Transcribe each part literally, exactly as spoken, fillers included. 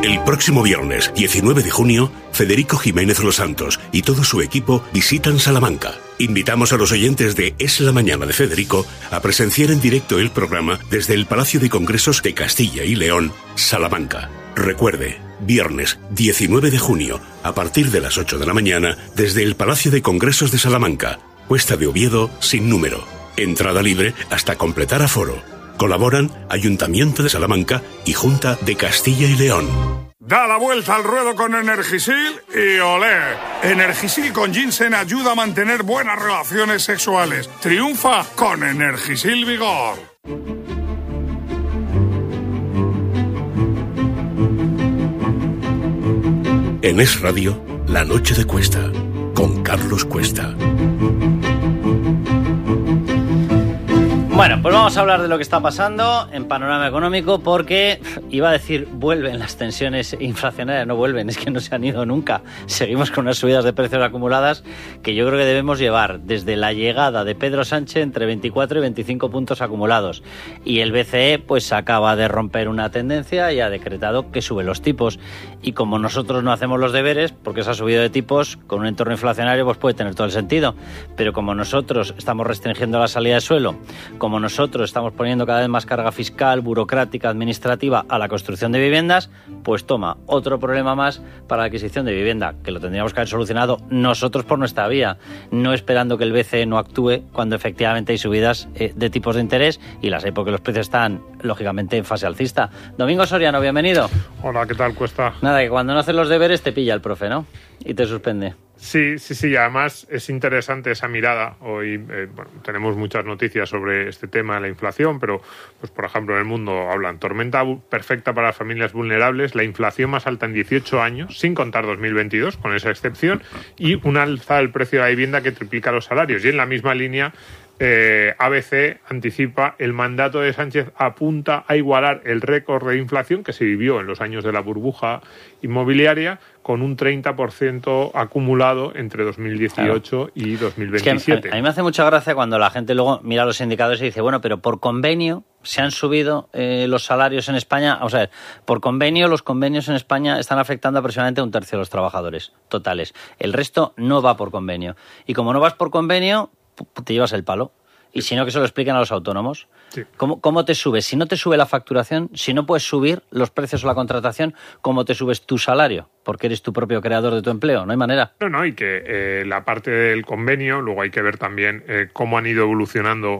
El próximo viernes, diecinueve de junio, Federico Jiménez Los Santos y todo su equipo visitan Salamanca. Invitamos a los oyentes de Es la Mañana de Federico a presenciar en directo el programa desde el Palacio de Congresos de Castilla y León, Salamanca. Recuerde, viernes diecinueve de junio, a partir de las ocho de la mañana, desde el Palacio de Congresos de Salamanca, Cuesta de Oviedo, sin número. Entrada libre hasta completar aforo. Colaboran Ayuntamiento de Salamanca y Junta de Castilla y León. Da la vuelta al ruedo con Energisil y olé. Energisil con ginseng ayuda a mantener buenas relaciones sexuales. Triunfa con Energisil Vigor. En Es Radio, La Noche de Cuesta, con Carlos Cuesta. Bueno, pues vamos a hablar de lo que está pasando en panorama económico, porque iba a decir vuelven las tensiones inflacionarias, no vuelven, es que no se han ido nunca. Seguimos con unas subidas de precios acumuladas que yo creo que debemos llevar desde la llegada de Pedro Sánchez entre veinticuatro y veinticinco puntos acumulados. Y el B C E pues acaba de romper una tendencia y ha decretado que sube los tipos. Y como nosotros no hacemos los deberes, porque se ha subido de tipos, con un entorno inflacionario pues puede tener todo el sentido. Pero como nosotros estamos restringiendo la salida de suelo, como nosotros estamos poniendo cada vez más carga fiscal, burocrática, administrativa a la construcción de viviendas, pues toma, otro problema más para la adquisición de vivienda, que lo tendríamos que haber solucionado nosotros por nuestra vía, no esperando que el B C E no actúe cuando efectivamente hay subidas eh, de tipos de interés, y las hay porque los precios están, lógicamente, en fase alcista. Domingo Soriano, bienvenido. Hola, ¿qué tal, Cuesta? Nada, que cuando no haces los deberes te pilla el profe, ¿no? Y te suspende. Sí, sí, sí. Además es interesante esa mirada. Hoy eh, bueno, tenemos muchas noticias sobre este tema de la inflación, pero, pues por ejemplo, en el mundo hablan tormenta perfecta para las familias vulnerables, la inflación más alta en dieciocho años, sin contar dos mil veintidós, con esa excepción, y una alza del precio de la vivienda que triplica los salarios. Y en la misma línea, Eh, A B C anticipa el mandato de Sánchez apunta a igualar el récord de inflación que se vivió en los años de la burbuja inmobiliaria, con un treinta por ciento acumulado entre dos mil dieciocho claro. y dos mil veintisiete. Es que a, a mí me hace mucha gracia cuando la gente luego mira los indicadores y dice, bueno, pero por convenio se han subido eh, los salarios en España. O sea, por convenio, los convenios en España están afectando aproximadamente a un tercio de los trabajadores totales. El resto no va por convenio. Y como no vas por convenio, te llevas el palo. Y si no, que se lo expliquen a los autónomos. Sí. ¿Cómo, ¿Cómo te subes? Si no te sube la facturación, si no puedes subir los precios o la contratación, ¿cómo te subes tu salario? Porque eres tu propio creador de tu empleo, no hay manera. No, no, y que eh, la parte del convenio, luego hay que ver también eh, cómo han ido evolucionando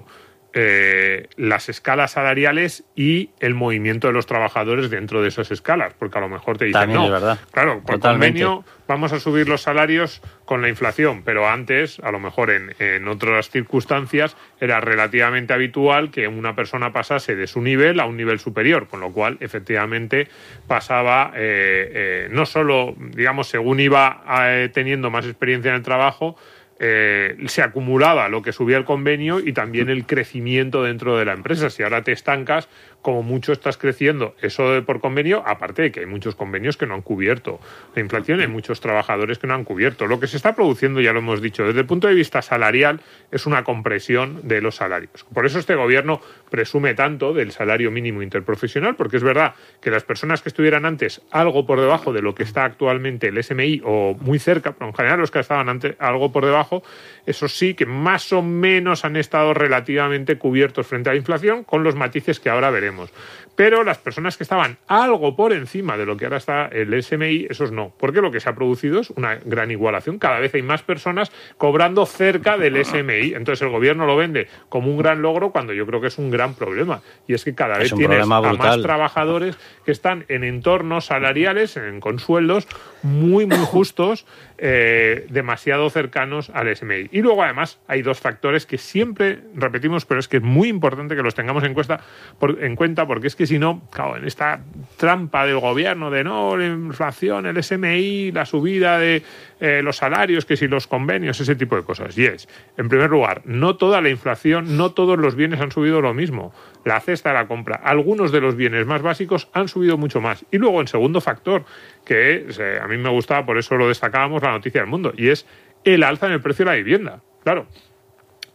eh, las escalas salariales y el movimiento de los trabajadores dentro de esas escalas, porque a lo mejor te dicen, también no, es verdad. Claro, por Totalmente. Convenio vamos a subir los salarios con la inflación, pero antes, a lo mejor en, en otras circunstancias, era relativamente habitual que una persona pasase de su nivel a un nivel superior, con lo cual, efectivamente, pasaba, eh, eh, no solo, digamos, según iba eh, teniendo más experiencia en el trabajo, Eh, se acumulaba lo que subía el convenio y también el crecimiento dentro de la empresa. Si ahora te estancas, como mucho estás creciendo eso de por convenio, aparte de que hay muchos convenios que no han cubierto la inflación, hay muchos trabajadores que no han cubierto. Lo que se está produciendo, ya lo hemos dicho, desde el punto de vista salarial, es una compresión de los salarios. Por eso este gobierno presume tanto del salario mínimo interprofesional, porque es verdad que las personas que estuvieran antes algo por debajo de lo que está actualmente el S M I, o muy cerca, pero en general los que estaban antes algo por debajo, eso sí que más o menos han estado relativamente cubiertos frente a la inflación, con los matices que ahora veremos. Pero las personas que estaban algo por encima de lo que ahora está el S M I, esos no, porque lo que se ha producido es una gran igualación. Cada vez hay más personas cobrando cerca del S M I. Entonces el gobierno lo vende como un gran logro, cuando yo creo que es un gran problema. Y es que cada vez tienes a más trabajadores que están en entornos salariales, en, con sueldos muy, muy justos, eh, demasiado cercanos al S M I. Y luego, además, hay dos factores que siempre repetimos, pero es que es muy importante que los tengamos en cuenta, por, en cuenta, porque es que si no, claro, en esta trampa del gobierno de no, la inflación, el S M I, la subida de eh, los salarios, que si los convenios, ese tipo de cosas. Y es, en primer lugar, no toda la inflación, no todos los bienes han subido lo mismo. La cesta de la compra, algunos de los bienes más básicos han subido mucho más. Y luego, en segundo factor, que eh, a mí me gustaba, por eso lo destacábamos, la noticia del mundo, y es el alza en el precio de la vivienda. Claro,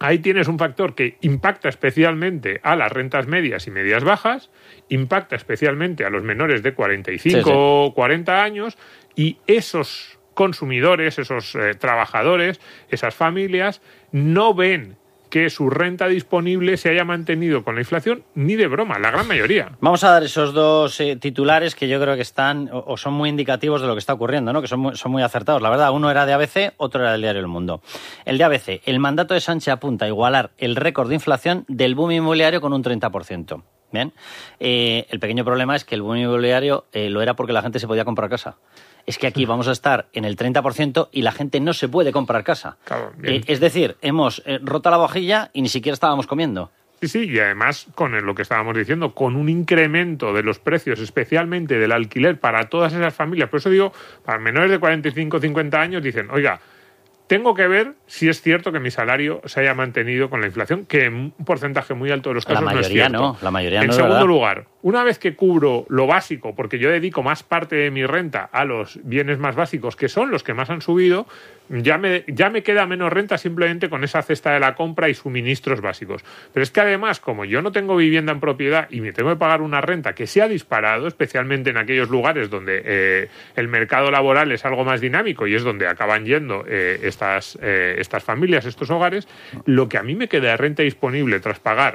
ahí tienes un factor que impacta especialmente a las rentas medias y medias bajas, impacta especialmente a los menores de cuarenta y cinco o sí, sí. cuarenta años, y esos consumidores, esos eh, trabajadores, esas familias, no ven que su renta disponible se haya mantenido con la inflación ni de broma, la gran mayoría. Vamos a dar esos dos eh, titulares que yo creo que están o, o son muy indicativos de lo que está ocurriendo, ¿no? Que son muy, son muy acertados. La verdad, uno era de A B C, otro era del diario El Mundo. El de A B C, el mandato de Sánchez apunta a igualar el récord de inflación del boom inmobiliario con un treinta por ciento. Bien, eh, el pequeño problema es que el boom inmobiliario eh, lo era porque la gente se podía comprar casa. Es que aquí vamos a estar en el treinta por ciento y la gente no se puede comprar casa. Claro, eh, es decir, hemos eh, roto la vajilla y ni siquiera estábamos comiendo. Sí, sí, y además con lo que estábamos diciendo, con un incremento de los precios, especialmente del alquiler para todas esas familias. Por eso digo, para menores de cuarenta y cinco o cincuenta años dicen, oiga, tengo que ver si es cierto que mi salario se haya mantenido con la inflación, que en un porcentaje muy alto de los casos la mayoría no es cierto. No, la mayoría en no. En segundo ¿verdad? lugar, una vez que cubro lo básico, porque yo dedico más parte de mi renta a los bienes más básicos, que son los que más han subido, ya me, ya me queda menos renta simplemente con esa cesta de la compra y suministros básicos. Pero es que además, como yo no tengo vivienda en propiedad y me tengo que pagar una renta que se ha disparado, especialmente en aquellos lugares donde eh, el mercado laboral es algo más dinámico y es donde acaban yendo eh, estas, eh, estas familias, estos hogares, lo que a mí me queda de renta disponible tras pagar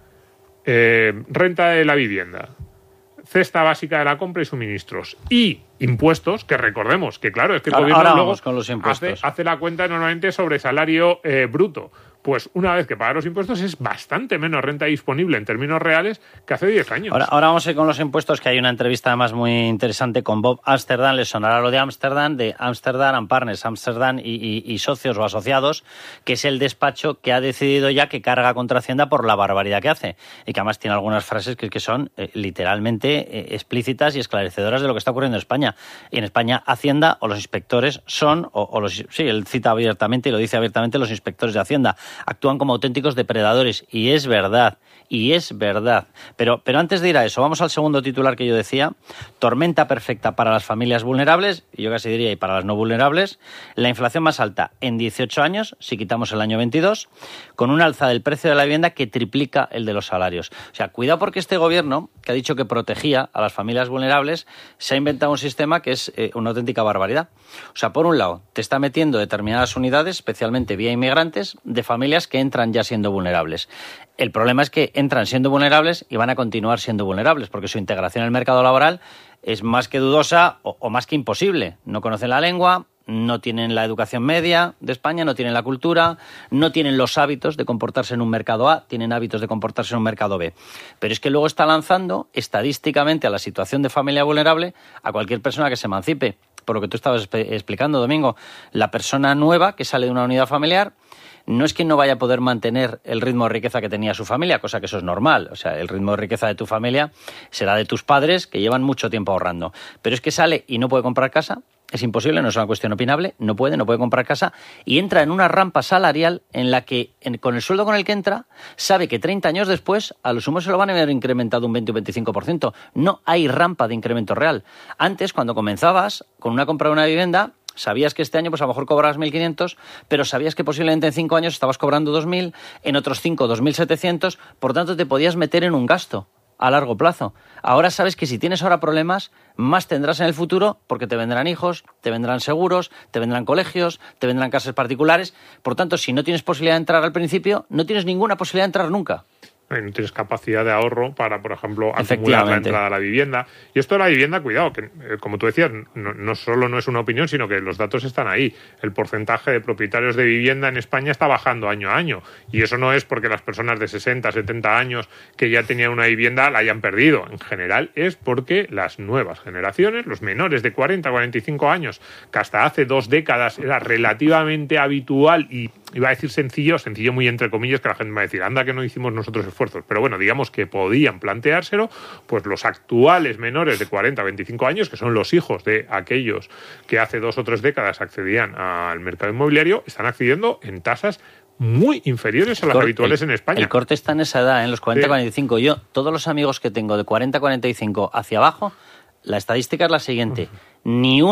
eh, renta de la vivienda, cesta básica de la compra y suministros y impuestos, que recordemos que claro, es que el ahora, gobierno ahora luego con los impuestos. Hace, hace la cuenta normalmente sobre salario eh, bruto. Pues una vez que paga los impuestos es bastante menos renta disponible en términos reales que hace diez años. Ahora, ahora vamos a ir con los impuestos, que hay una entrevista además muy interesante con Bob Amsterdam. Les sonará lo de Amsterdam, de Amsterdam and Partners, Amsterdam y, y, y socios o asociados, que es el despacho que ha decidido ya que carga contra Hacienda por la barbaridad que hace. Y que además tiene algunas frases que, que son eh, literalmente eh, explícitas y esclarecedoras de lo que está ocurriendo en España. Y en España Hacienda o los inspectores son, o, o los, sí, él cita abiertamente y lo dice abiertamente, los inspectores de Hacienda actúan como auténticos depredadores, y es verdad, y es verdad. Pero, pero antes de ir a eso, vamos al segundo titular que yo decía: tormenta perfecta para las familias vulnerables, y yo casi diría y para las no vulnerables, la inflación más alta en dieciocho años, si quitamos el año veintidós, con un alza del precio de la vivienda que triplica el de los salarios. O sea, cuidado, porque este gobierno, que ha dicho que protegía a las familias vulnerables, se ha inventado un sistema que es eh, una auténtica barbaridad. O sea, por un lado, te está metiendo determinadas unidades, especialmente vía inmigrantes, de familias que entran ya siendo vulnerables. El problema es que entran siendo vulnerables y van a continuar siendo vulnerables, porque su integración en el mercado laboral es más que dudosa o, o más que imposible. No conocen la lengua, no tienen la educación media de España, no tienen la cultura, no tienen los hábitos de comportarse en un mercado A, tienen hábitos de comportarse en un mercado B. Pero es que luego está lanzando estadísticamente a la situación de familia vulnerable a cualquier persona que se emancipe. Por lo que tú estabas explicando, Domingo, la persona nueva que sale de una unidad familiar no es que no vaya a poder mantener el ritmo de riqueza que tenía su familia, cosa que eso es normal. O sea, el ritmo de riqueza de tu familia será de tus padres, que llevan mucho tiempo ahorrando. Pero es que sale y no puede comprar casa, es imposible, no es una cuestión opinable, no puede, no puede comprar casa, y entra en una rampa salarial en la que, en, con el sueldo con el que entra, sabe que treinta años después, a lo sumo se lo van a haber incrementado un veinte o veinticinco por ciento. No hay rampa de incremento real. Antes, cuando comenzabas con una compra de una vivienda, sabías que este año pues a lo mejor cobrabas mil quinientos, pero sabías que posiblemente en cinco años estabas cobrando dos mil, en otros cinco dos mil setecientos, por tanto te podías meter en un gasto a largo plazo. Ahora sabes que si tienes ahora problemas, más tendrás en el futuro, porque te vendrán hijos, te vendrán seguros, te vendrán colegios, te vendrán casas particulares. Por tanto, si no tienes posibilidad de entrar al principio, no tienes ninguna posibilidad de entrar nunca. No tienes capacidad de ahorro para, por ejemplo, acumular la entrada a la vivienda. Y esto de la vivienda, cuidado, que eh, como tú decías, no, no solo no es una opinión, sino que los datos están ahí. El porcentaje de propietarios de vivienda en España está bajando año a año. Y eso no es porque las personas de sesenta, setenta años que ya tenían una vivienda la hayan perdido. En general es porque las nuevas generaciones, los menores de cuarenta, cuarenta y cinco años, que hasta hace dos décadas era relativamente habitual y iba a decir sencillo, sencillo muy entre comillas, que la gente va a decir, anda que no hicimos nosotros esfuerzos, pero bueno, digamos que podían planteárselo, pues los actuales menores de cuarenta, veinticinco años, que son los hijos de aquellos que hace dos o tres décadas accedían al mercado inmobiliario, están accediendo en tasas muy inferiores a las Cor- habituales el, en España. El corte está en esa edad, en los cuarenta, sí. cuarenta y cinco. Yo, todos los amigos que tengo de cuarenta, cuarenta y cinco hacia abajo, la estadística es la siguiente. Uh-huh. Ni uno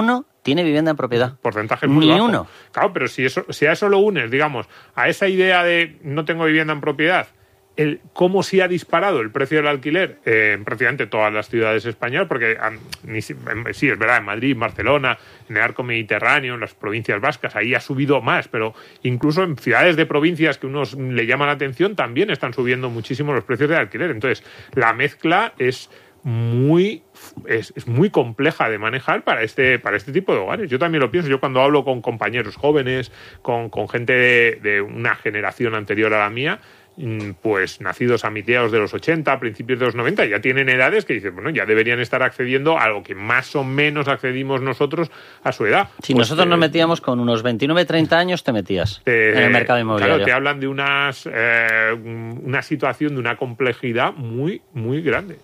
tiene vivienda en propiedad. Porcentaje muy Ni bajo. uno. Claro, pero si, eso, si a eso lo unes, digamos, a esa idea de no tengo vivienda en propiedad, el cómo se ha disparado el precio del alquiler eh, en prácticamente todas las ciudades españolas, porque um, ni, sí, es verdad, en Madrid, en Barcelona, en el arco mediterráneo, en las provincias vascas, ahí ha subido más, pero incluso en ciudades de provincias que unos le llaman la atención también están subiendo muchísimo los precios del alquiler. Entonces, la mezcla es muy es, es muy compleja de manejar para este para este tipo de hogares. Yo también lo pienso. Yo cuando hablo con compañeros jóvenes, con, con gente de, de una generación anterior a la mía, pues nacidos a mediados de los ochenta, principios de los noventa, ya tienen edades que dicen, bueno, ya deberían estar accediendo a lo que más o menos accedimos nosotros a su edad. Si pues, nosotros eh, nos metíamos con unos veintinueve, treinta años, te metías eh, en el mercado inmobiliario. Claro, te hablan de unas eh, una situación de una complejidad muy, muy grande.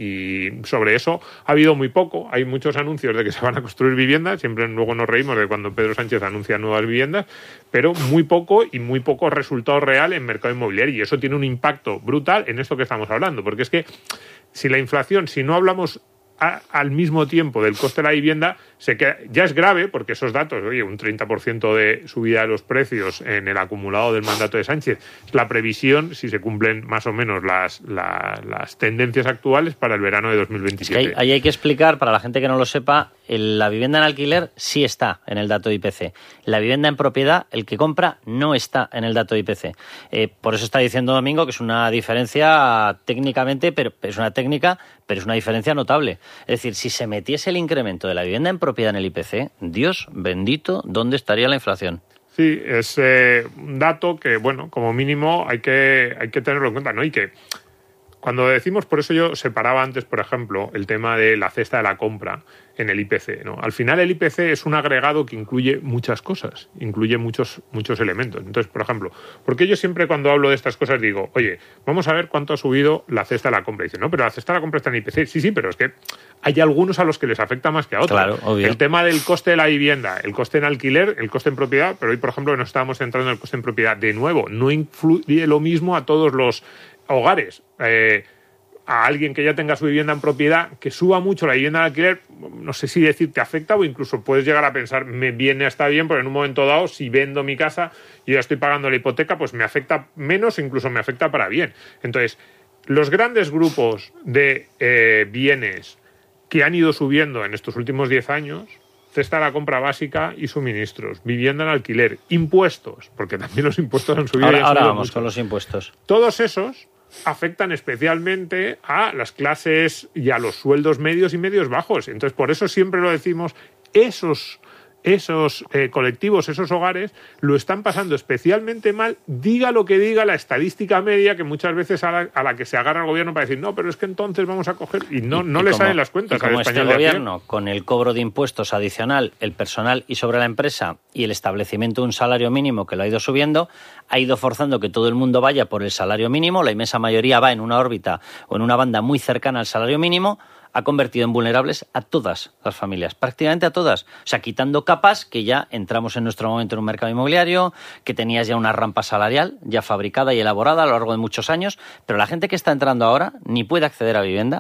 Y, y sobre eso ha habido muy poco. Hay muchos anuncios de que se van a construir viviendas. Siempre luego nos reímos de cuando Pedro Sánchez anuncia nuevas viviendas, pero muy poco y muy poco resultado real en mercado inmobiliario. Y eso tiene un impacto brutal en esto que estamos hablando, porque es que si la inflación, si no hablamos a, al mismo tiempo del coste de la vivienda, se queda, ya es grave, porque esos datos, oye, un treinta por ciento de subida de los precios en el acumulado del mandato de Sánchez, es la previsión, si se cumplen más o menos las, la, las tendencias actuales para el verano de dos mil veintisiete. Es que ahí, ahí hay que explicar, para la gente que no lo sepa, el, la vivienda en alquiler sí está en el dato de I P C. La vivienda en propiedad, el que compra, no está en el dato de I P C. Eh, por eso está diciendo Domingo que es una diferencia técnicamente, pero es una técnica, pero es una diferencia notable. Es decir, si se metiese el incremento de la vivienda en propiedad en el I P C, Dios bendito, ¿dónde estaría la inflación? Sí, es eh, un dato que, bueno, como mínimo hay que, hay que tenerlo en cuenta, ¿no? Y que cuando decimos, por eso yo separaba antes, por ejemplo, el tema de la cesta de la compra en el I P C, ¿no? Al final el I P C es un agregado que incluye muchas cosas, incluye muchos, muchos elementos. Entonces, por ejemplo, porque yo siempre cuando hablo de estas cosas digo, oye, vamos a ver cuánto ha subido la cesta de la compra. Y dicen, no, pero la cesta de la compra está en I P C. Sí, sí, pero es que hay algunos a los que les afecta más que a otros. Claro, obvio. El tema del coste de la vivienda, el coste en alquiler, el coste en propiedad, pero hoy, por ejemplo, nos estábamos centrando en el coste en propiedad. De nuevo, no influye lo mismo a todos los hogares. Eh, a alguien que ya tenga su vivienda en propiedad, que suba mucho la vivienda en alquiler, no sé si decir te afecta o incluso puedes llegar a pensar, me viene hasta bien, pero en un momento dado, si vendo mi casa y ya estoy pagando la hipoteca, pues me afecta menos, incluso me afecta para bien. Entonces, los grandes grupos de eh, bienes que han ido subiendo en estos últimos diez años, cesta de la compra básica y suministros, vivienda en alquiler, impuestos, porque también los impuestos han subido. Ahora, y han ahora subido vamos mucho. con los impuestos. Todos esos afectan especialmente a las clases y a los sueldos medios y medios bajos. Entonces, por eso siempre lo decimos, esos, esos eh, colectivos, esos hogares, lo están pasando especialmente mal, diga lo que diga la estadística media, que muchas veces a la, a la que se agarra el gobierno para decir, no, pero es que entonces vamos a coger, y no, Y- no y le como- salen las cuentas y como al este español de a pie. gobierno, con el cobro de impuestos adicional, el personal y sobre la empresa y el establecimiento de un salario mínimo que lo ha ido subiendo, ha ido forzando que todo el mundo vaya por el salario mínimo, la inmensa mayoría va en una órbita o en una banda muy cercana al salario mínimo, ha convertido en vulnerables a todas las familias, prácticamente a todas. O sea, quitando capas que ya entramos en nuestro momento en un mercado inmobiliario, que tenías ya una rampa salarial ya fabricada y elaborada a lo largo de muchos años, pero la gente que está entrando ahora ni puede acceder a vivienda,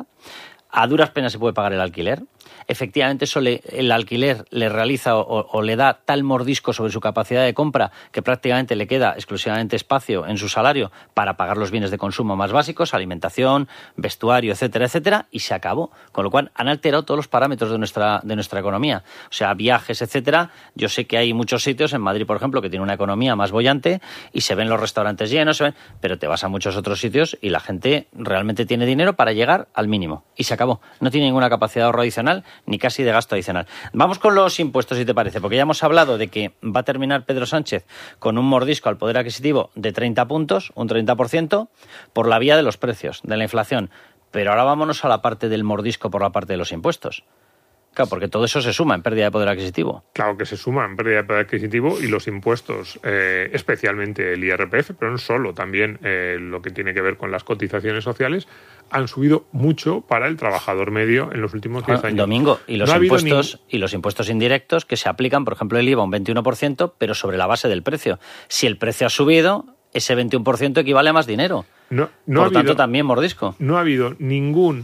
a duras penas se puede pagar el alquiler. Efectivamente, eso le, el alquiler le realiza o, o le da tal mordisco sobre su capacidad de compra que prácticamente le queda exclusivamente espacio en su salario para pagar los bienes de consumo más básicos, alimentación, vestuario, etcétera, etcétera, y se acabó. Con lo cual han alterado todos los parámetros de nuestra, de nuestra economía. O sea, viajes, etcétera. Yo sé que hay muchos sitios, en Madrid, por ejemplo, que tiene una economía más boyante y se ven los restaurantes llenos, se ven, pero te vas a muchos otros sitios y la gente realmente tiene dinero para llegar al mínimo. Y se acabó. No tiene ninguna capacidad de ahorro adicional ni casi de gasto adicional. Vamos con los impuestos, si te parece, porque ya hemos hablado de que va a terminar Pedro Sánchez con un mordisco al poder adquisitivo de treinta puntos, un treinta por ciento, por la vía de los precios, de la inflación. Pero ahora vámonos a la parte del mordisco por la parte de los impuestos. Claro, porque todo eso se suma en pérdida de poder adquisitivo. Claro que se suma en pérdida de poder adquisitivo y los impuestos, eh, especialmente el I R P F, pero no solo, también eh, lo que tiene que ver con las cotizaciones sociales, han subido mucho para el trabajador medio en los últimos diez Ah, años. Domingo, y los No ha habido impuestos ningún- y los impuestos indirectos que se aplican, por ejemplo, el I V A un veintiuno por ciento, pero sobre la base del precio. Si el precio ha subido, ese veintiuno por ciento equivale a más dinero. No, no por ha tanto, habido- también mordisco. no ha habido ningún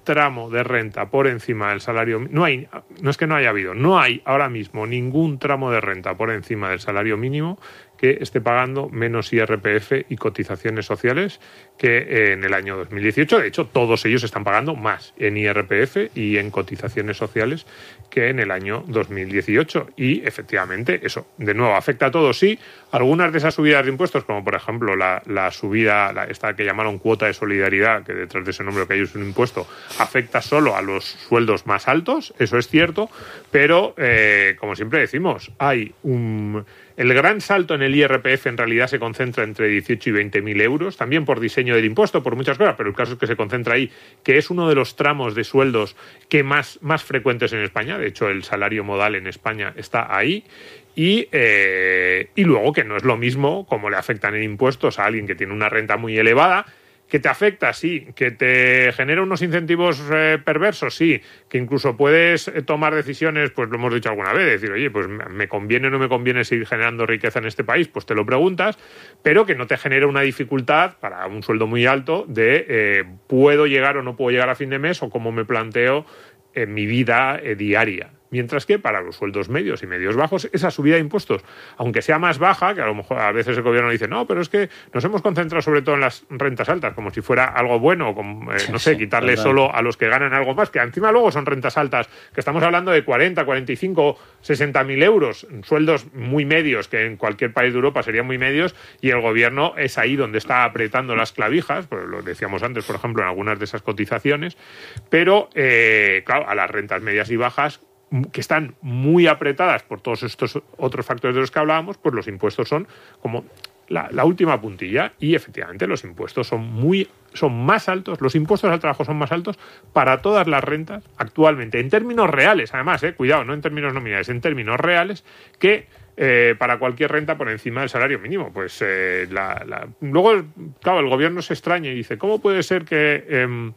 tramo de renta por encima del salario mínimo. No hay, no es que no haya habido, no hay ahora mismo ningún tramo de renta por encima del salario mínimo que esté pagando menos I R P F y cotizaciones sociales que eh, en el año dos mil dieciocho. De hecho, todos ellos están pagando más en I R P F y en cotizaciones sociales que en el año dos mil dieciocho. Y, efectivamente, eso, de nuevo, afecta a todos. Sí, algunas de esas subidas de impuestos, como por ejemplo la, la subida, la, esta que llamaron cuota de solidaridad, que detrás de ese nombre que hay es un impuesto, afecta solo a los sueldos más altos, eso es cierto, pero, eh, como siempre decimos, hay un... El gran salto en el I R P F en realidad se concentra entre dieciocho y veinte mil euros, también por diseño del impuesto, por muchas cosas, pero el caso es que se concentra ahí, que es uno de los tramos de sueldos que más, más frecuentes en España. De hecho, el salario modal en España está ahí. Y, eh, y luego que no es lo mismo como le afectan en impuestos a alguien que tiene una renta muy elevada. ¿Que te afecta? Sí. ¿Que te genera unos incentivos eh, perversos? Sí. ¿Que incluso puedes tomar decisiones, pues lo hemos dicho alguna vez, decir, oye, pues me conviene o no me conviene seguir generando riqueza en este país? Pues te lo preguntas, pero que no te genera una dificultad para un sueldo muy alto de eh, puedo llegar o no puedo llegar a fin de mes o cómo me planteo en mi vida eh, diaria. Mientras que para los sueldos medios y medios bajos, esa subida de impuestos, aunque sea más baja, que a lo mejor a veces el gobierno dice, no, pero es que nos hemos concentrado sobre todo en las rentas altas, como si fuera algo bueno, como, eh, no sé, sí, quitarle verdad. Solo a los que ganan algo más, que encima luego son rentas altas, que estamos hablando de cuarenta, cuarenta y cinco, sesenta mil euros, sueldos muy medios, que en cualquier país de Europa serían muy medios, y el gobierno es ahí donde está apretando las clavijas, pues lo decíamos antes, por ejemplo, en algunas de esas cotizaciones, pero, eh, claro, a las rentas medias y bajas, que están muy apretadas por todos estos otros factores de los que hablábamos, pues los impuestos son como la, la última puntilla, y efectivamente los impuestos son muy son más altos, los impuestos al trabajo son más altos para todas las rentas actualmente, en términos reales, además, eh, cuidado, no en términos nominales, en términos reales, que eh, para cualquier renta por encima del salario mínimo. Pues eh, la, la... luego, claro, el gobierno se extraña y dice, ¿cómo puede ser que... Eh,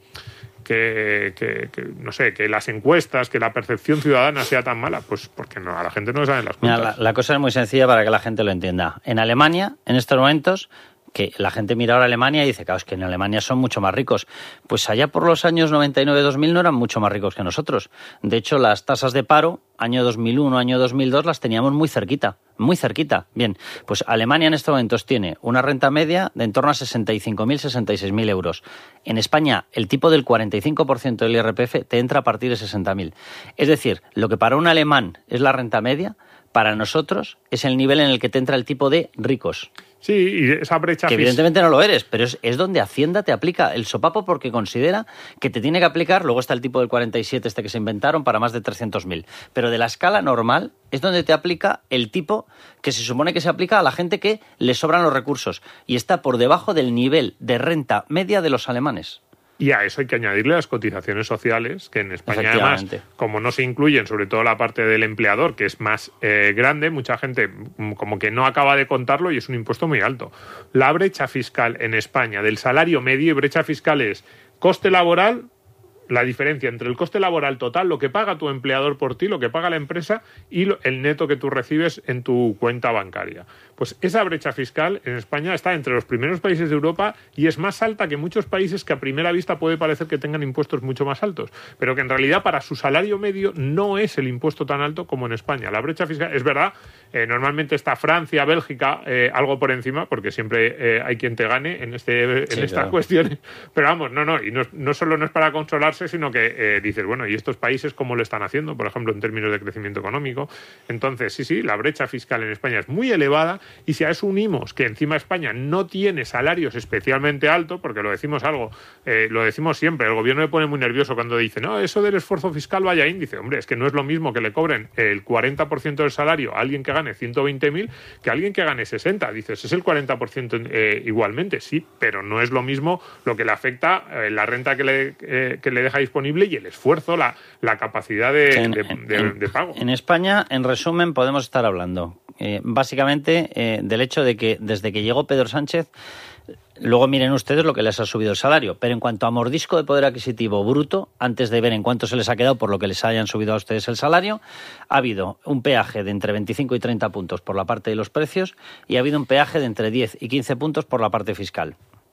Que, que, que, no sé, que las encuestas, que la percepción ciudadana sea tan mala? Pues porque no, a la gente no le saben las cuentas. Mira, la, la cosa es muy sencilla para que la gente lo entienda. En Alemania, en estos momentos, que la gente mira ahora a Alemania y dice, claro, es que en Alemania son mucho más ricos. Pues allá por los años noventa y nueve dos mil no eran mucho más ricos que nosotros. De hecho, las tasas de paro, año dos mil uno, año dos mil dos, las teníamos muy cerquita, muy cerquita. Bien, pues Alemania en estos momentos tiene una renta media de en torno a sesenta y cinco mil, sesenta y seis mil euros. En España, el tipo del cuarenta y cinco por ciento del I R P F te entra a partir de sesenta mil. Es decir, lo que para un alemán es la renta media, para nosotros es el nivel en el que te entra el tipo de ricos. Sí, y esa brecha... Que evidentemente no lo eres, pero es, es donde Hacienda te aplica el sopapo porque considera que te tiene que aplicar, luego está el tipo del cuarenta y siete este que se inventaron para más de trescientos mil, pero de la escala normal es donde te aplica el tipo que se supone que se aplica a la gente que le sobran los recursos y está por debajo del nivel de renta media de los alemanes. Y a eso hay que añadirle las cotizaciones sociales, que en España además, como no se incluyen, sobre todo la parte del empleador, que es más eh, grande, mucha gente como que no acaba de contarlo y es un impuesto muy alto. La brecha fiscal en España del salario medio, y brecha fiscal es coste laboral, la diferencia entre el coste laboral total, lo que paga tu empleador por ti, lo que paga la empresa, y lo, el neto que tú recibes en tu cuenta bancaria. Pues esa brecha fiscal en España está entre los primeros países de Europa y es más alta que muchos países que a primera vista puede parecer que tengan impuestos mucho más altos, pero que en realidad para su salario medio no es el impuesto tan alto como en España. La brecha fiscal, es verdad, eh, normalmente está Francia, Bélgica, eh, algo por encima, porque siempre eh, hay quien te gane en, este, en sí, estas claro. cuestiones, pero vamos, no, no, y no, no solo no es para consolarse, sino que eh, dices, bueno, ¿y estos países cómo lo están haciendo? Por ejemplo, en términos de crecimiento económico. Entonces, sí, sí, la brecha fiscal en España es muy elevada, y si a eso unimos que encima España no tiene salarios especialmente altos, porque lo decimos algo, eh, lo decimos siempre, el gobierno me pone muy nervioso cuando dice, no, eso del esfuerzo fiscal vaya índice. Hombre, es que no es lo mismo que le cobren el cuarenta por ciento del salario a alguien que gane ciento veinte mil que a alguien que gane sesenta. Dices, es el cuarenta por ciento eh, igualmente, sí, pero no es lo mismo lo que le afecta eh, la renta que le, eh, que le deja disponible y el esfuerzo, la, la capacidad de, en, de, de, en, de pago. En España, en resumen, podemos estar hablando eh, básicamente eh, del hecho de que desde que llegó Pedro Sánchez, luego miren ustedes lo que les ha subido el salario, pero en cuanto a mordisco de poder adquisitivo bruto, antes de ver en cuánto se les ha quedado por lo que les hayan subido a ustedes el salario, ha habido un peaje de entre veinticinco y treinta puntos por la parte de los precios y ha habido un peaje de entre diez y quince puntos por la parte fiscal.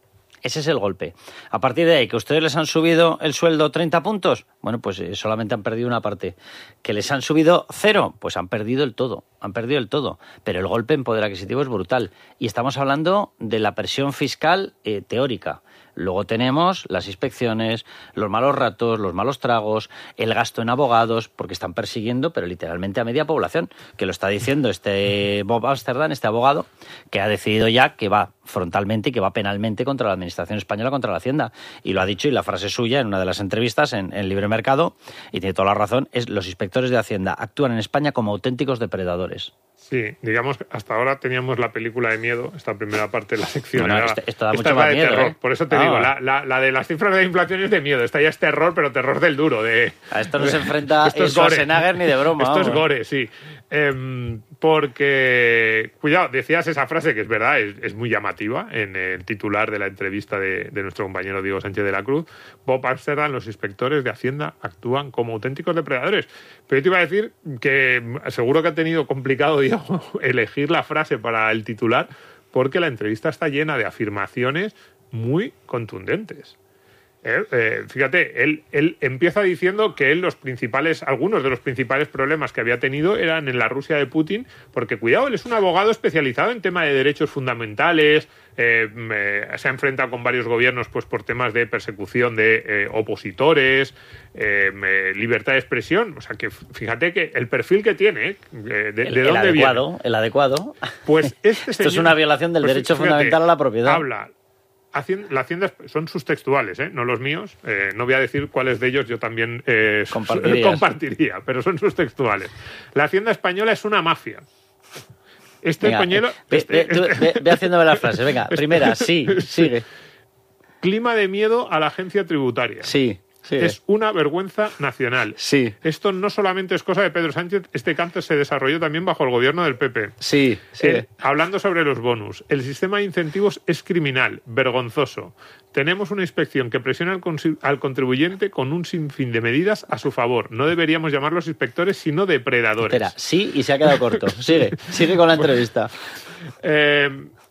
Ese es el golpe. A partir de ahí, que ustedes les han subido el sueldo treinta puntos, bueno, pues eh, solamente han perdido una parte. Que les han subido cero, pues han perdido el todo, han perdido el todo. Pero el golpe en poder adquisitivo es brutal. Y estamos hablando de la presión fiscal eh, teórica. Luego tenemos las inspecciones, los malos ratos, los malos tragos, el gasto en abogados, porque están persiguiendo, pero literalmente a media población, que lo está diciendo este Bob Amsterdam, este abogado, que ha decidido ya que va frontalmente y que va penalmente contra la Administración española, contra la Hacienda. Y lo ha dicho, y la frase suya en una de las entrevistas en, en Libre Mercado, y tiene toda la razón, es: los inspectores de Hacienda actúan en España como auténticos depredadores. Sí, digamos que hasta ahora teníamos la película de miedo, esta primera parte de la sección. Bueno, era, esto, esto da esta mucho es la más de miedo, terror. ¿eh? Por eso te ah. digo, la, la, la de las cifras de inflación es de miedo. Esta ya es terror, pero terror del duro. De, a esto no se enfrenta esto es Schwarzenegger ni de broma. Esto vamos. es gore, sí. Eh, porque, cuidado, decías esa frase que es verdad, es, es muy llamativa en el titular de la entrevista de, de nuestro compañero Diego Sánchez de la Cruz. Bob Amsterdam: los inspectores de Hacienda actúan como auténticos depredadores. Pero yo te iba a decir que seguro que ha tenido complicado, Diego, elegir la frase para el titular, porque la entrevista está llena de afirmaciones muy contundentes. Eh, eh, fíjate, él, él empieza diciendo que él los principales, algunos de los principales problemas que había tenido eran en la Rusia de Putin, porque cuidado, él es un abogado especializado en tema de derechos fundamentales, eh, eh, se ha enfrentado con varios gobiernos pues por temas de persecución de eh, opositores, eh, eh, libertad de expresión, o sea que fíjate que el perfil que tiene, eh, de, de el, dónde el adecuado, viene. El adecuado. Pues este Esto señor, es una violación del pues, derecho fíjate, fundamental a la propiedad. Habla. La Hacienda, son sus textuales, ¿eh? No los míos. Eh, no voy a decir cuáles de ellos yo también eh, compartiría, pero son sus textuales. La Hacienda española es una mafia. Este Venga, pañuelo... Eh, ve, este, ve, ve, ve, ve haciéndome las frases. Venga, este, primera, sí, sigue. Clima de miedo a la agencia tributaria. Sí. Sí. Es una vergüenza nacional. Sí. Esto no solamente es cosa de Pedro Sánchez, este canto se desarrolló también bajo el gobierno del P P. Sí, sí. Eh, hablando sobre los bonus, el sistema de incentivos es criminal, vergonzoso. Tenemos una inspección que presiona al, con- al contribuyente con un sinfín de medidas a su favor. No deberíamos llamarlos inspectores, sino depredadores. Espera, sí, y se ha quedado corto. Sigue, sigue con la entrevista. Eh,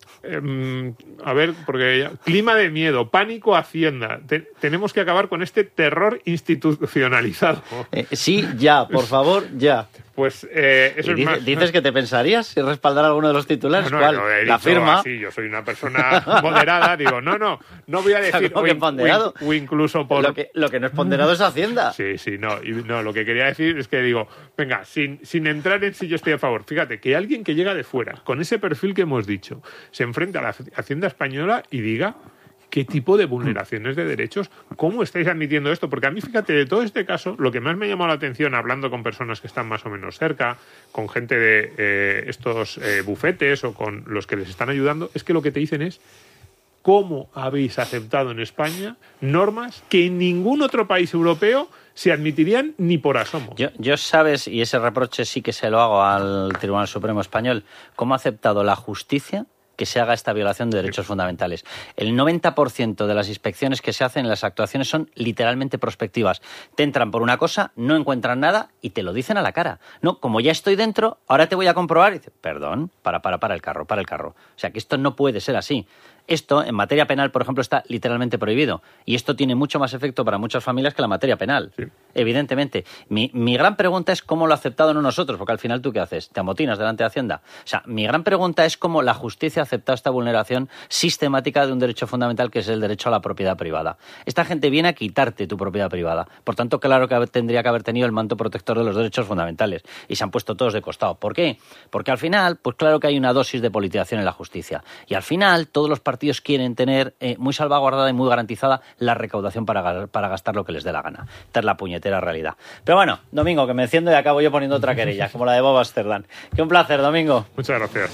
eh, a ver, porque ya, clima de miedo, pánico Hacienda. Te- tenemos que acabar con este terror institucionalizado. Eh, sí, ya, por favor, ya. Pues eh, eso Y es dice, más... dices que te pensarías si respaldar alguno de los titulares. No, no, ¿Cuál? lo he La dicho firma. así, yo soy una persona moderada, digo, no, no, no voy a decir ¿Cómo o, que in- ponderado? o in- o incluso por... Lo que, lo que no es ponderado es Hacienda. Sí, sí, no, y, no, lo que quería decir es que digo, venga, sin, sin entrar en si yo estoy a favor, fíjate, que alguien que llega de fuera, con ese perfil que hemos dicho, se enfrenta a la Hacienda española y diga qué tipo de vulneraciones de derechos, cómo estáis admitiendo esto, porque a mí, fíjate, de todo este caso, lo que más me ha llamado la atención, hablando con personas que están más o menos cerca, con gente de eh, estos eh, bufetes o con los que les están ayudando, es que lo que te dicen es cómo habéis aceptado en España normas que en ningún otro país europeo se admitirían ni por asomo. Yo, yo sabes, y ese reproche sí que se lo hago al Tribunal Supremo Español, cómo ha aceptado la justicia que se haga esta violación de derechos fundamentales. El noventa por ciento de las inspecciones que se hacen en las actuaciones son literalmente prospectivas. Te entran por una cosa, no encuentran nada y te lo dicen a la cara. No, como ya estoy dentro, ahora te voy a comprobar. Y dice, perdón, para, para, para el carro, para el carro. O sea, que esto no puede ser así. Esto, en materia penal, por ejemplo, está literalmente prohibido. Y esto tiene mucho más efecto para muchas familias que la materia penal. Sí. Evidentemente. Mi, mi gran pregunta es cómo lo ha aceptado no nosotros, porque al final, ¿tú qué haces? ¿Te amotinas delante de Hacienda? O sea, mi gran pregunta es cómo la justicia ha aceptado esta vulneración sistemática de un derecho fundamental, que es el derecho a la propiedad privada. Esta gente viene a quitarte tu propiedad privada. Por tanto, claro que tendría que haber tenido el manto protector de los derechos fundamentales. Y se han puesto todos de costado. ¿Por qué? Porque al final, pues claro que hay una dosis de politización en la justicia. Y al final, todos los partidos quieren tener eh, muy salvaguardada y muy garantizada la recaudación para, para gastar lo que les dé la gana. Esta es la puñetera realidad. Pero bueno, Domingo, que me enciendo y acabo yo poniendo otra querella, como la de Bob Amsterdam. Que un placer, Domingo. Muchas gracias.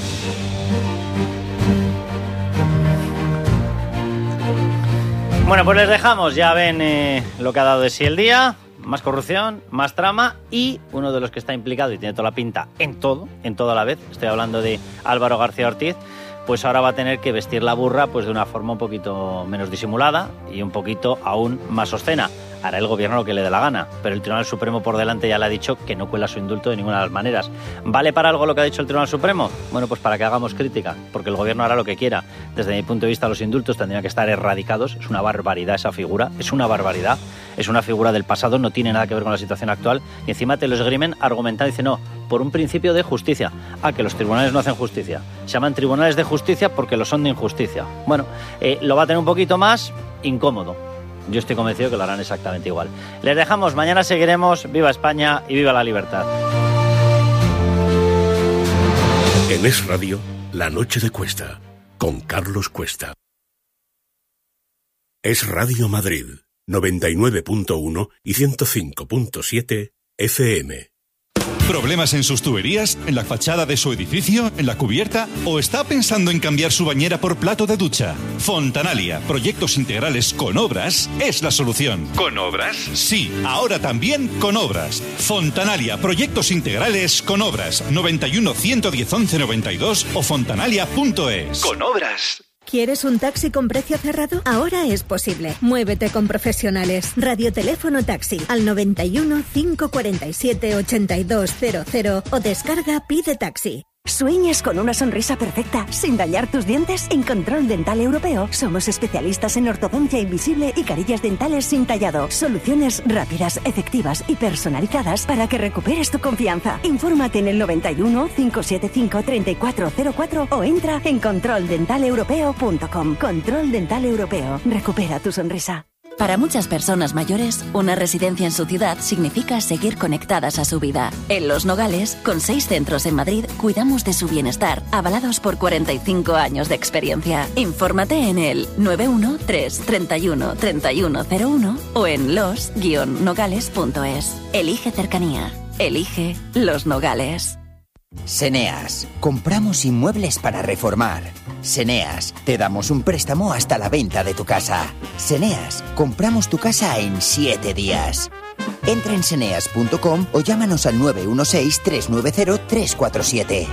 Bueno, pues les dejamos. Ya ven eh, lo que ha dado de sí el día. Más corrupción, más trama y uno de los que está implicado y tiene toda la pinta en todo, en todo a la vez. Estoy hablando de Álvaro García Ortiz. Pues ahora va a tener que vestir la burra pues de una forma un poquito menos disimulada y un poquito aún más obscena. hará el gobierno lo que le dé la gana, pero el Tribunal Supremo por delante ya le ha dicho que no cuela su indulto de ninguna de las maneras. ¿Vale para algo lo que ha dicho el Tribunal Supremo? Bueno, pues para que hagamos crítica, porque el gobierno hará lo que quiera. Desde mi punto de vista, los indultos tendrían que estar erradicados. Es una barbaridad esa figura, es una barbaridad, es una figura del pasado, no tiene nada que ver con la situación actual, y encima te lo esgrimen argumentando y dicen, no, por un principio de justicia. Ah, que los tribunales no hacen justicia. Se llaman tribunales de justicia porque lo son de injusticia. Bueno, eh, lo va a tener un poquito más incómodo. Yo estoy convencido que lo harán exactamente igual. Les dejamos, mañana seguiremos. Viva España y viva la libertad. En Es Radio, La Noche de Cuesta, con Carlos Cuesta. Es Radio Madrid, noventa y nueve punto uno y ciento cinco punto siete F M. ¿Problemas en sus tuberías? ¿En la fachada de su edificio? ¿En la cubierta? ¿O está pensando en cambiar su bañera por plato de ducha? Fontanalia, proyectos integrales con obras, es la solución. ¿Con obras? Sí, ahora también con obras. Fontanalia, proyectos integrales con obras. noventa y uno, ciento diez, once noventa y dos o fontanalia punto es. Con obras. ¿Quieres un taxi con precio cerrado? Ahora es posible. Muévete con profesionales. Radioteléfono taxi al noventa y uno, cinco cuarenta y siete, ochenta y dos cero cero o descarga Pide Taxi. ¿Sueñas con una sonrisa perfecta sin dañar tus dientes? En Control Dental Europeo somos especialistas en ortodoncia invisible y carillas dentales sin tallado. Soluciones rápidas, efectivas y personalizadas para que recuperes tu confianza. Infórmate en el noventa y uno, cinco siete cinco, treinta y cuatro cero cuatro o entra en control dental europeo punto com. Control Dental Europeo. Recupera tu sonrisa. Para muchas personas mayores, una residencia en su ciudad significa seguir conectadas a su vida. En Los Nogales, con seis centros en Madrid, cuidamos de su bienestar, avalados por cuarenta y cinco años de experiencia. Infórmate en el nueve uno tres, treinta y uno, treinta y uno cero uno o en los guion nogales punto es. Elige cercanía. Elige Los Nogales. Seneas, compramos inmuebles para reformar. Seneas, te damos un préstamo hasta la venta de tu casa. Seneas, compramos tu casa en siete días. Entra en seneas punto com o llámanos al nueve uno seis, tres nueve cero, tres cuatro siete.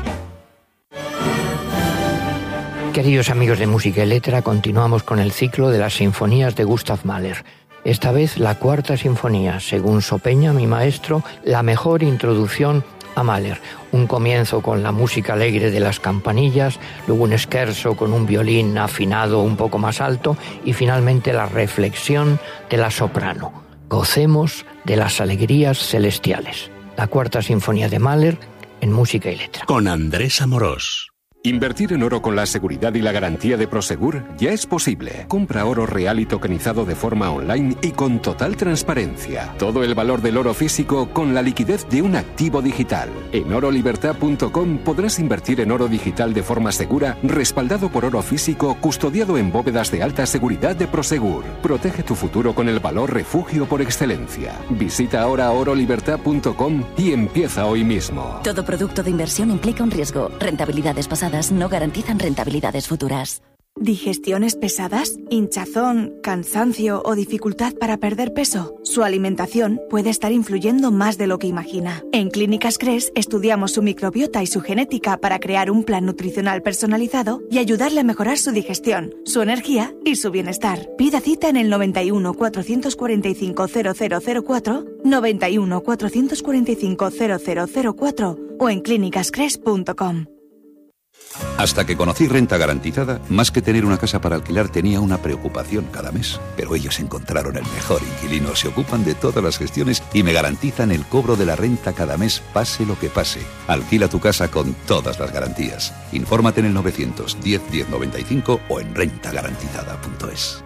Queridos amigos de Música y Letra, continuamos con el ciclo de las sinfonías de Gustav Mahler. Esta vez la cuarta sinfonía, según Sopeña, mi maestro, la mejor introducción a Mahler. Un comienzo con la música alegre de las campanillas, luego un scherzo con un violín afinado un poco más alto y finalmente la reflexión de la soprano. Gocemos de las alegrías celestiales. La cuarta sinfonía de Mahler en Música y Letra. Con Andrés Amorós. Invertir en oro con la seguridad y la garantía de Prosegur ya es posible. Compra oro real y tokenizado de forma online y con total transparencia. Todo el valor del oro físico con la liquidez de un activo digital. En oro libertad punto com podrás invertir en oro digital de forma segura, respaldado por oro físico, custodiado en bóvedas de alta seguridad de Prosegur. Protege tu futuro con el valor refugio por excelencia. Visita ahora oro libertad punto com y empieza hoy mismo. Todo producto de inversión implica un riesgo. Rentabilidades pasadas no garantizan rentabilidades futuras. ¿Digestiones pesadas, hinchazón, cansancio o dificultad para perder peso? Su alimentación puede estar influyendo más de lo que imagina. En Clínicas Cres estudiamos su microbiota y su genética para crear un plan nutricional personalizado y ayudarle a mejorar su digestión, su energía y su bienestar. Pida cita en el noventa y uno, cuatrocientos cuarenta y cinco, cero cero cero cuatro, noventa y uno, cuatrocientos cuarenta y cinco, cero cero cero cuatro o en clínicas cres punto com. Hasta que conocí Renta Garantizada, más que tener una casa para alquilar tenía una preocupación cada mes. Pero ellos encontraron el mejor inquilino, se ocupan de todas las gestiones y me garantizan el cobro de la renta cada mes, pase lo que pase. Alquila tu casa con todas las garantías. Infórmate en el novecientos diez, diez noventa y cinco o en renta garantizada punto es.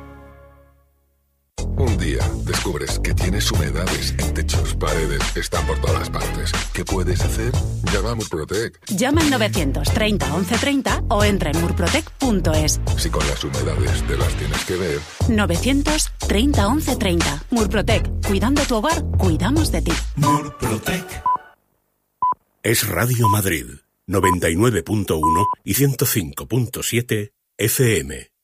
Un día descubres que tienes humedades en techos, paredes, están por todas partes. ¿Qué puedes hacer? Llama a Murprotec. Llama al novecientos treinta, once treinta o entra en murprotec punto es. Si con las humedades te las tienes que ver. novecientos treinta, once treinta. Murprotec. Cuidando tu hogar, cuidamos de ti. Murprotec. Es Radio Madrid, noventa y nueve punto uno y ciento cinco punto siete F M.